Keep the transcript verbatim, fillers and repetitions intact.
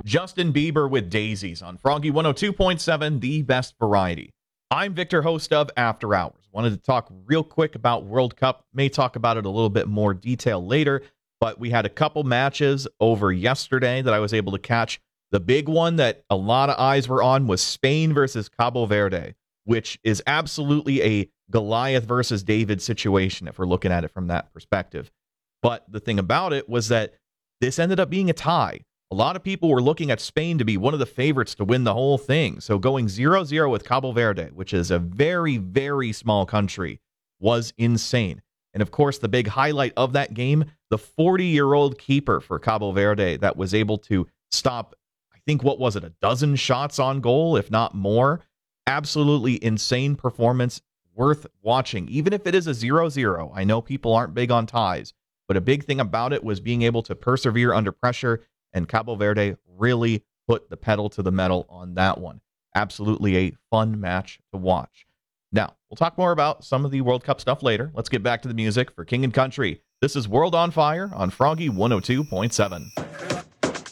Justin Bieber with Daisies on Froggy one oh two point seven, the best variety. I'm Victor, host of After Hours. Wanted to talk real quick about World Cup. May talk about it a little bit more detail later, but we had a couple matches over yesterday that I was able to catch. The big one that a lot of eyes were on was Spain versus Cabo Verde, which is absolutely a Goliath versus David situation if we're looking at it from that perspective. But the thing about it was that this ended up being a tie. A lot of people were looking at Spain to be one of the favorites to win the whole thing. So going zero zero with Cabo Verde, which is a very, very small country, was insane. And of course, the big highlight of that game, the forty-year-old keeper for Cabo Verde that was able to stop, I think, what was it, a dozen shots on goal, if not more. Absolutely insane performance, worth watching, even if it is a zero zero. I know people aren't big on ties, but a big thing about it was being able to persevere under pressure. And Cabo Verde really put the pedal to the metal on that one. Absolutely a fun match to watch. Now, we'll talk more about some of the World Cup stuff later. Let's get back to the music for King and Country. This is World on Fire on Froggy one oh two point seven.